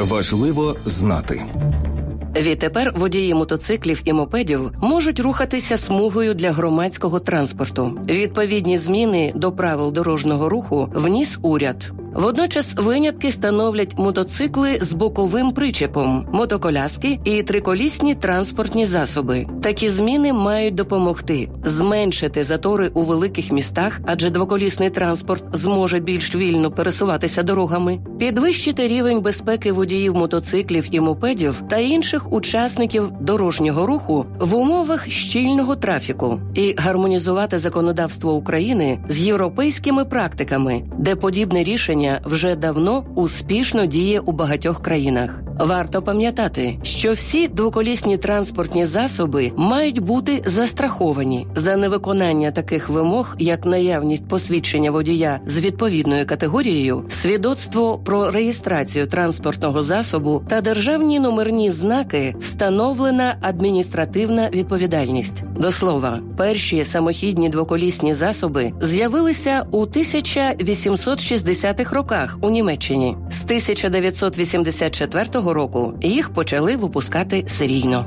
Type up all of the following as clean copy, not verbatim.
Важливо знати. Відтепер водії мотоциклів і мопедів можуть рухатися смугою для громадського транспорту. Відповідні зміни до правил дорожнього руху вніс уряд. Водночас винятки становлять мотоцикли з боковим причепом, мотоколяски і триколісні транспортні засоби. Такі зміни мають допомогти зменшити затори у великих містах, адже двоколісний транспорт зможе більш вільно пересуватися дорогами, підвищити рівень безпеки водіїв мотоциклів і мопедів та інших учасників дорожнього руху в умовах щільного трафіку і гармонізувати законодавство України з європейськими практиками, де подібне рішення вже давно успішно діє у багатьох країнах. Варто пам'ятати, що всі двоколісні транспортні засоби мають бути застраховані. За невиконання таких вимог, як наявність посвідчення водія з відповідною категорією, свідоцтво про реєстрацію транспортного засобу та державні номерні знаки, встановлена адміністративна відповідальність. До слова, перші самохідні двоколісні засоби з'явилися у 1860-х роках у Німеччині. З 1984 року їх почали випускати серійно.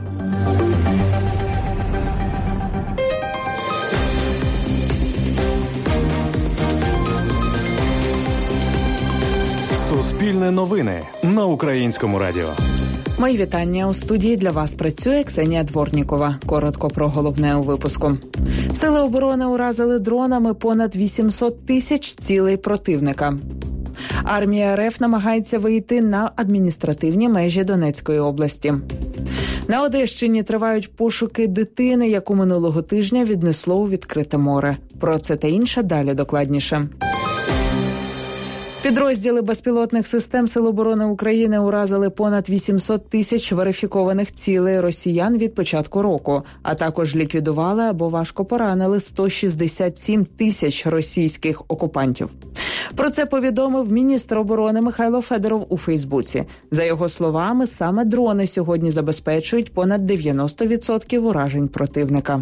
Суспільне новини на Українському радіо. Мої вітання. У студії для вас працює Ксенія Дворнікова. Коротко про головне у випуску. Сили оборони уразили дронами понад 800 тисяч цілей противника. Армія РФ намагається вийти на адміністративні межі Донецької області. На Одещині тривають пошуки дитини, яку минулого тижня віднесло у відкрите море. Про це та інше далі докладніше. Підрозділи безпілотних систем Сил оборони України уразили понад 800 тисяч верифікованих цілей росіян від початку року, а також ліквідували або важко поранили 167 тисяч російських окупантів. Про це повідомив міністр оборони Михайло Федоров у Фейсбуці. За його словами, саме дрони сьогодні забезпечують понад 90% уражень противника.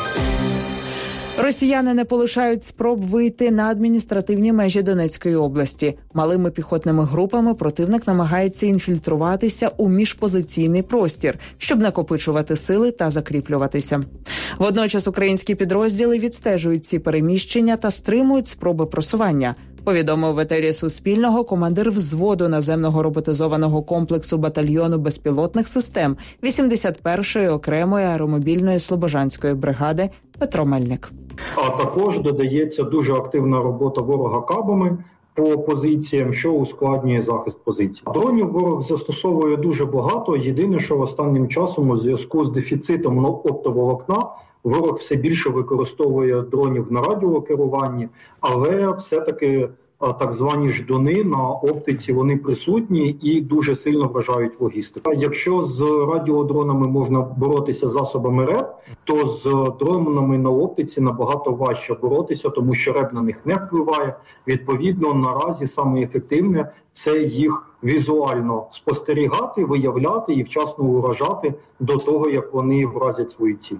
Росіяни не полишають спроб вийти на адміністративні межі Донецької області. Малими піхотними групами противник намагається інфільтруватися у міжпозиційний простір, щоб накопичувати сили та закріплюватися. Водночас українські підрозділи відстежують ці переміщення та стримують спроби просування. Повідомив в етері Суспільного командир взводу наземного роботизованого комплексу батальйону безпілотних систем 81-ї окремої аеромобільної Слобожанської бригади Петро Мельник. А також додається дуже активна робота ворога кабами по позиціям, що ускладнює захист позицій. Дронів ворог застосовує дуже багато. Єдине, що останнім часом у зв'язку з дефіцитом оптоволокна ворог все більше використовує дронів на радіокеруванні, але все-таки так звані ждуни на оптиці, вони присутні і дуже сильно вражають логістику. Якщо з радіодронами можна боротися засобами РЕП, то з дронами на оптиці набагато важче боротися, тому що РЕП на них не впливає. Відповідно, наразі саме ефективне – це їх візуально спостерігати, виявляти і вчасно уражати до того, як вони вразять свої цілі.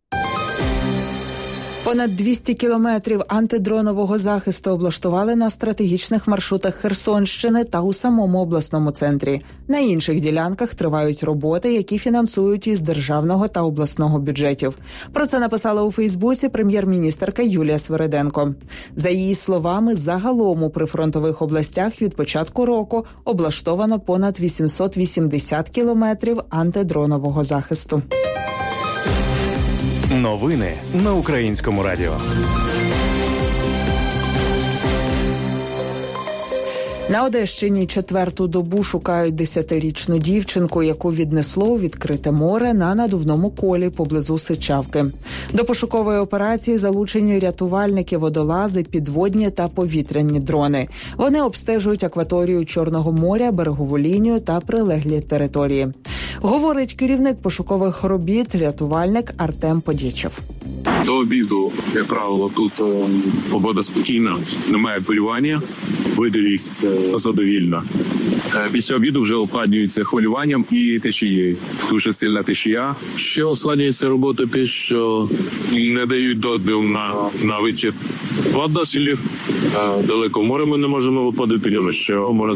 Понад 200 кілометрів антидронового захисту облаштували на стратегічних маршрутах Херсонщини та у самому обласному центрі. На інших ділянках тривають роботи, які фінансують із державного та обласного бюджетів. Про це написала у Фейсбуці прем'єр-міністерка Юлія Свериденко. За її словами, загалом у прифронтових областях від початку року облаштовано понад 880 кілометрів антидронового захисту. Новини на Українському радіо. На Одещині четверту добу шукають 10-річну дівчинку, яку віднесло у відкрите море на надувному колі поблизу Сичавки. До пошукової операції залучені рятувальники, водолази, підводні та повітряні дрони. Вони обстежують акваторію Чорного моря, берегову лінію та прилеглі території. Говорить керівник пошукових робіт, рятувальник Артем Подєчев. До обіду, як правило, тут погода спокійна, немає полювання, видимість задовільна. Після обіду вже ускладнюється хвилюванням і течією. Дуже сильна течія. Ще ускладнюється робота те, що не дають дозвіл на вихід водносилів. Далеко в море ми не можемо виходити, що може